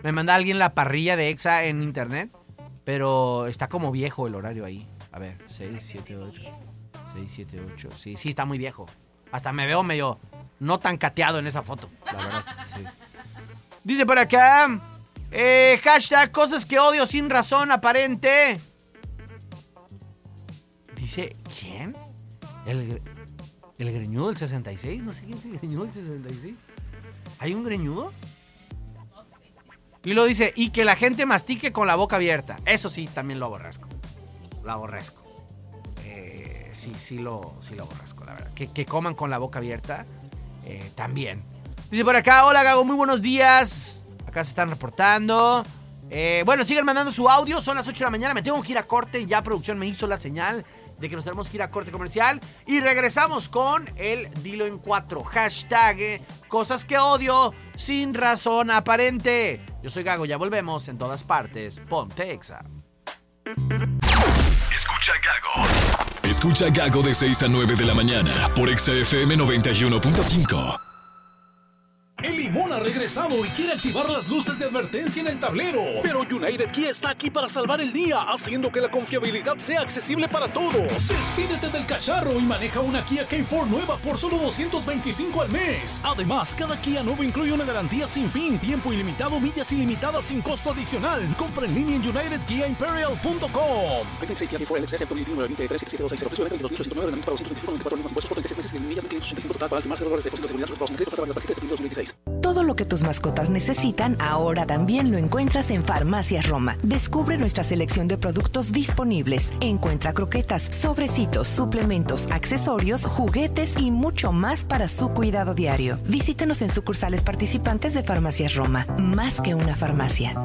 Me manda alguien la parrilla de Exa en internet, pero está como viejo el horario ahí. A ver, 6, 7, 8. 6, 7, 8. Sí, está muy viejo. Hasta me veo medio no tan cateado en esa foto, la verdad. Sí. Dice por acá, hashtag cosas que odio sin razón aparente. Dice, ¿quién? ¿El greñudo del 66? No sé quién es el greñudo del 66. ¿Hay un greñudo? Y lo dice, y que la gente mastique con la boca abierta. Eso sí, también lo aborrezco. Lo aborrezco. Sí lo aborrezco, la verdad. Que coman con la boca abierta, también. Dice por acá, hola Gago, muy buenos días. Acá se están reportando. Bueno, sigan mandando su audio, son las 8 de la mañana. Me tengo que ir a corte, ya producción me hizo la señal de que nos tenemos que ir a corte comercial. Y regresamos con el Dilo en 4. Hashtag cosas que odio sin razón aparente. Yo soy Gago, ya volvemos en todas partes. Ponte Exa. Escucha Gago. Escucha Gago de 6 a 9 de la mañana por Exa FM 91.5. El Limón ha regresado y quiere activar las luces de advertencia en el tablero. Pero United Kia está aquí para salvar el día, haciendo que la confiabilidad sea accesible para todos. Despídete del cacharro y maneja una Kia K4 nueva por solo $225 al mes. Además, cada Kia nuevo incluye una garantía sin fin, tiempo ilimitado, millas ilimitadas sin costo adicional. Compra en línea en unitedkiaimperial.com. Todo lo que tus mascotas necesitan, ahora también lo encuentras en Farmacias Roma. Descubre nuestra selección de productos disponibles. Encuentra croquetas, sobrecitos, suplementos, accesorios, juguetes y mucho más para su cuidado diario. Visítanos en sucursales participantes de Farmacias Roma. Más que una farmacia.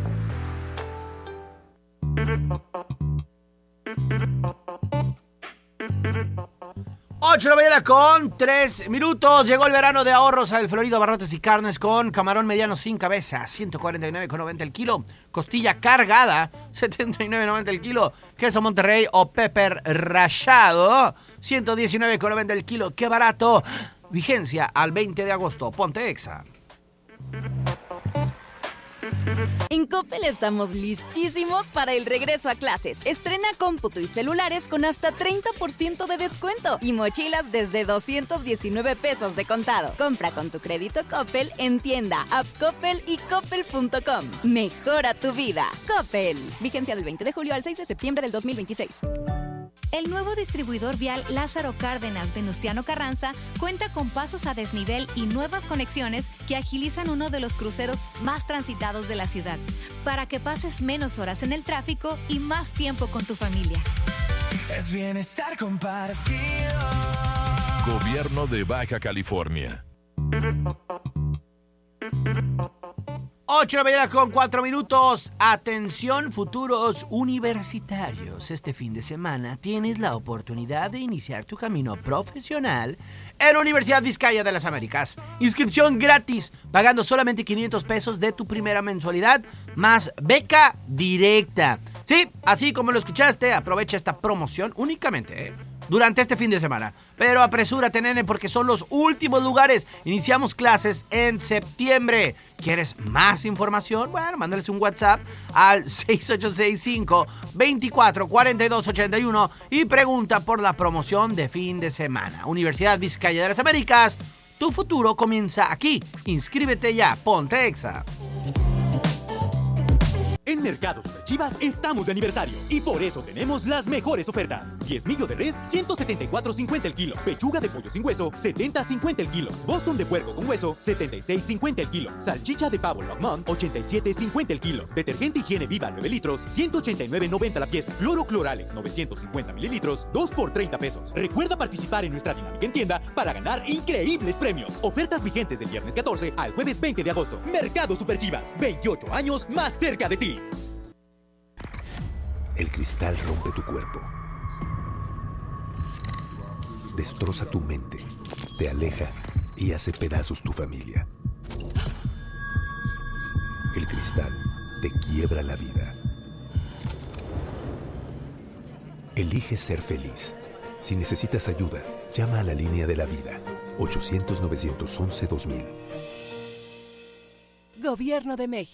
8 de la mañana con 3 minutos. Llegó el verano de ahorros al Florido Barrotes y Carnes con camarón mediano sin cabeza, 149,90 el kilo. Costilla cargada, 79,90 el kilo. Queso Monterrey o pepper rallado, 119,90 el kilo. ¡Qué barato! Vigencia al 20 de agosto. Ponte Exa. En Coppel estamos listísimos para el regreso a clases. Estrena cómputo y celulares con hasta 30% de descuento y mochilas desde 219 pesos de contado. Compra con tu crédito Coppel en tienda, app Coppel y coppel.com. Mejora tu vida. Coppel. Vigencia del 20 de julio al 6 de septiembre del 2026. El nuevo distribuidor vial Lázaro Cárdenas Venustiano Carranza cuenta con pasos a desnivel y nuevas conexiones que agilizan uno de los cruceros más transitados de la ciudad, para que pases menos horas en el tráfico y más tiempo con tu familia. Es bienestar compartido. Gobierno de Baja California. 8 de la mañana con 4 minutos. Atención, futuros universitarios. Este fin de semana tienes la oportunidad de iniciar tu camino profesional en la Universidad Vizcaya de las Américas. Inscripción gratis, pagando solamente 500 pesos de tu primera mensualidad, más beca directa. Sí, así como lo escuchaste, aprovecha esta promoción únicamente, durante este fin de semana. Pero apresúrate, nene, porque son los últimos lugares. Iniciamos clases en septiembre. ¿Quieres más información? Bueno, mándales un WhatsApp al 6865-244281 y pregunta por la promoción de fin de semana. Universidad Vizcaya de las Américas, tu futuro comienza aquí. Inscríbete ya, ponte Exa. En Mercado Superchivas estamos de aniversario y por eso tenemos las mejores ofertas. Diezmillo de res, 174.50 el kilo. Pechuga de pollo sin hueso, 70.50 el kilo. Boston de puerco con hueso, 76.50 el kilo. Salchicha de pavo Longmont, 87.50 el kilo. Detergente Higiene Viva 9 litros, 189.90 la pieza. Cloro Cloralex 950 mililitros, 2 por 30 pesos. Recuerda participar en nuestra dinámica en tienda para ganar increíbles premios. Ofertas vigentes del viernes 14 al jueves 20 de agosto. Mercado Superchivas, 28 años más cerca de ti. El cristal rompe tu cuerpo, destroza tu mente, te aleja y hace pedazos tu familia. El cristal te quiebra la vida. Elige ser feliz. Si necesitas ayuda, llama a la línea de la vida, 800-911-2000. Gobierno de México.